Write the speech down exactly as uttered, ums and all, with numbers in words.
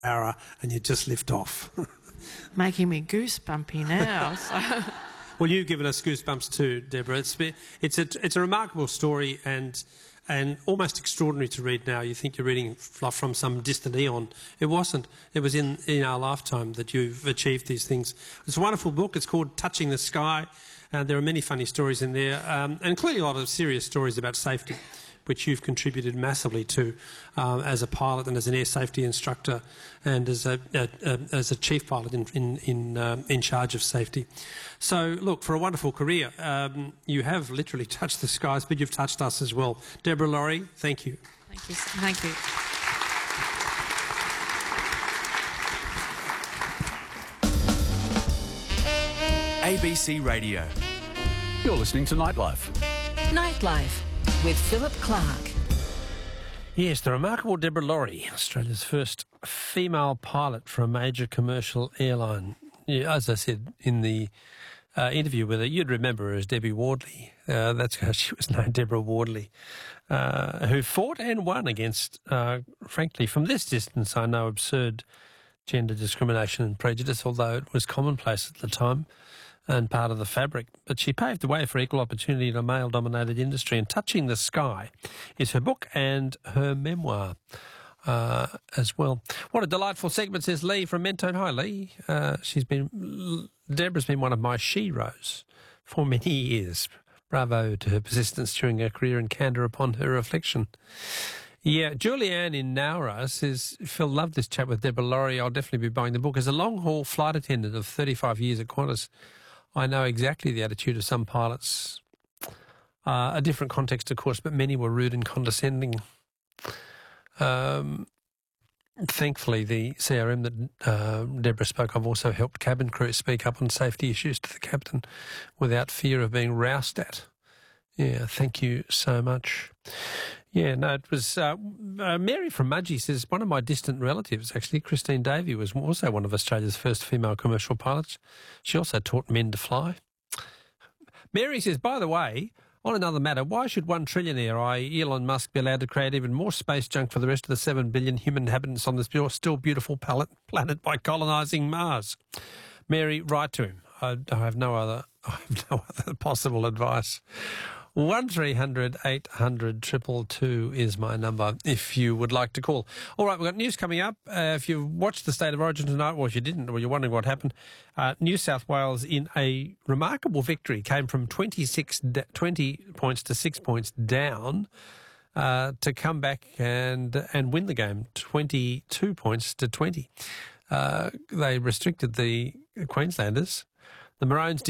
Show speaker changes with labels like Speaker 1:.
Speaker 1: hour and you just lift off.
Speaker 2: Making me goosebumpy now. So.
Speaker 1: Well, you've given us goosebumps too, Deborah. It's it's a it's a remarkable story and and almost extraordinary to read now. You think you're reading from some distant eon. It wasn't. It was in in our lifetime that you've achieved these things. It's a wonderful book. It's called Touching the Sky, and there are many funny stories in there, um, and clearly a lot of serious stories about safety, which you've contributed massively to uh, as a pilot and as an air safety instructor and as a, a, a as a chief pilot in in in, um, in charge of safety. So, look, for a wonderful career, um, you have literally touched the skies, but you've touched us as well. Deborah Laurie, thank you.
Speaker 2: Thank you. Thank you.
Speaker 3: A B C Radio. You're listening to Nightlife.
Speaker 4: Nightlife with Philip Clark.
Speaker 1: Yes, the remarkable Deborah Laurie, Australia's first female pilot for a major commercial airline. Yeah, as I said in the uh, interview with her, you'd remember her as Debbie Wardley. Uh, that's how she was known, Deborah Wardley, uh, who fought and won against, uh, frankly, from this distance, I know, absurd gender discrimination and prejudice, although it was commonplace at the time and part of the fabric. But she paved the way for equal opportunity in a male-dominated industry, and Touching the Sky is her book and her memoir uh, as well. What a delightful segment, says Lee from Mentone. Hi, Lee. Uh, she's been, Deborah's been one of my sheroes for many years. Bravo to her persistence during her career and candour upon her reflection. Yeah, Julianne in Nowra says, Phil, love this chat with Deborah Laurie. I'll definitely be buying the book. As a long-haul flight attendant of thirty-five years at Qantas, I know exactly the attitude of some pilots. Uh, a different context, of course, but many were rude and condescending. Um, thankfully, the C R M that uh, Deborah spoke of also helped cabin crew speak up on safety issues to the captain without fear of being roused at. Yeah, thank you so much. Yeah, no, it was uh, uh, Mary from Mudgee says, one of my distant relatives, actually, Christine Davey, was also one of Australia's first female commercial pilots. She also taught men to fly. Mary says, by the way, on another matter, why should one trillionaire, that is. Elon Musk, be allowed to create even more space junk for the rest of the seven billion human inhabitants on this still beautiful planet by colonising Mars? Mary, write to him. I, I have no other, I have no other possible advice. one three hundred eight hundred two two two is my number if you would like to call. All right, we've got news coming up. Uh, if you watched the State of Origin tonight, or if you didn't, or you're wondering what happened, uh, New South Wales, in a remarkable victory, came from twenty-six, twenty points to six points down uh, to come back and and win the game, twenty-two points to twenty. Uh, they restricted the Queenslanders. The Maroons